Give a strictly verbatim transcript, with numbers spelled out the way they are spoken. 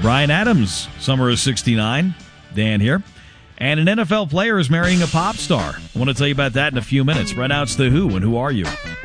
Bryan Adams, summer of sixty-nine. Dan here. And an N F L player is marrying a pop star. I want to tell you about that in a few minutes. Right now it's The Who and Who Are You?